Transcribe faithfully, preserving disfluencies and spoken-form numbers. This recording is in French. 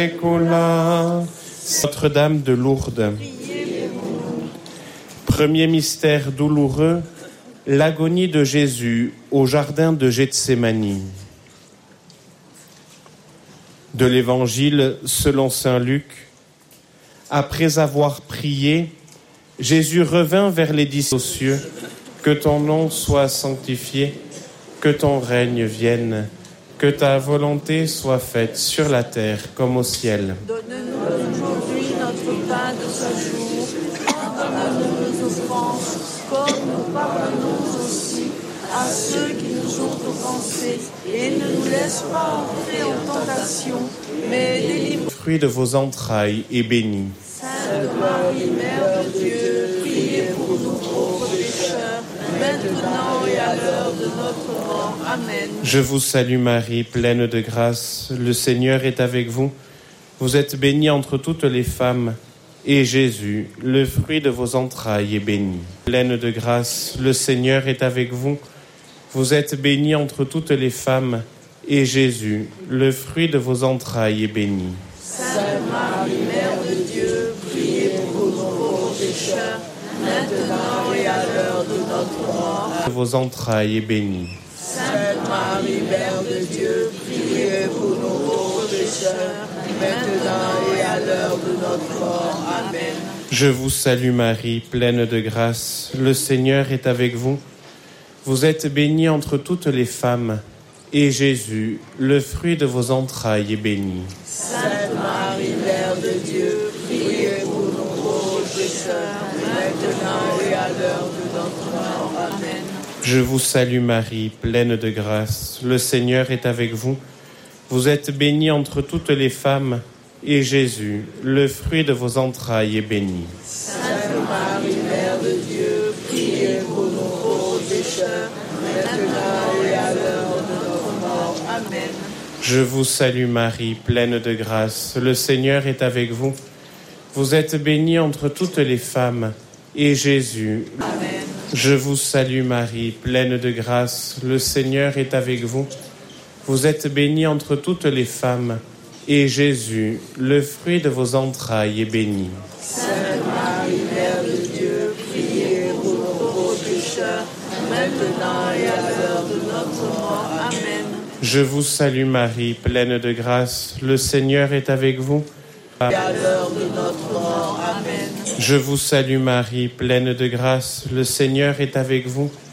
Notre-Dame de Lourdes. Premier mystère douloureux, l'agonie de Jésus au jardin de Gethsémani. De l'Évangile selon saint Luc. Après avoir prié, Jésus revint vers les disciples aux cieux. Que ton nom soit sanctifié, que ton règne vienne, que ta volonté soit faite sur la terre comme au ciel. Donne-nous aujourd'hui notre pain de ce jour. Pardonne-nous nos offenses, comme nous pardonnons aussi à ceux qui nous ont offensés. Et ne nous laisse pas entrer en tentation, mais délivre-nous. Le fruit de vos entrailles est béni. Sainte Marie, Mère de Dieu, priez pour nous pauvres pécheurs, maintenant et à l'heure de notre mort. Amen. Je vous salue Marie, pleine de grâce, le Seigneur est avec vous. Vous êtes bénie entre toutes les femmes, et Jésus, le fruit de vos entrailles, est béni. Pleine de grâce, le Seigneur est avec vous. Vous êtes bénie entre toutes les femmes, et Jésus, le fruit de vos entrailles, est béni. Sainte Marie, Mère de Dieu, priez pour nous pauvres pécheurs, maintenant et à l'heure de notre mort. De vos entrailles est béni. Sainte Marie, Mère de Dieu, priez pour nous pauvres pécheurs, maintenant et à l'heure de notre mort. Amen. Je vous salue Marie, pleine de grâce, le Seigneur est avec vous. Vous êtes bénie entre toutes les femmes, et Jésus, le fruit de vos entrailles, est béni. Sainte Marie, Mère de Dieu, priez pour nous pauvres pécheurs, maintenant et à l'heure de notre mort. Amen. Je vous salue Marie, pleine de grâce, le Seigneur est avec vous. Vous êtes bénie entre toutes les femmes, et Jésus, le fruit de vos entrailles, est béni. Sainte Marie, Mère de Dieu, priez pour nous pauvres pécheurs, maintenant et à l'heure de notre mort. Amen. Je vous salue Marie, pleine de grâce, le Seigneur est avec vous. Vous êtes bénie entre toutes les femmes, et Jésus. Amen. Je vous salue Marie, pleine de grâce, le Seigneur est avec vous. Vous êtes bénie entre toutes les femmes, et Jésus, le fruit de vos entrailles, est béni. Sainte Marie, Mère de Dieu, priez pour nous pauvres pécheurs, maintenant et à l'heure de notre mort. Amen. Je vous salue Marie, pleine de grâce, le Seigneur est avec vous. Et à l'heure de notre mort. Amen. Je vous salue Marie, pleine de grâce, le Seigneur est avec vous.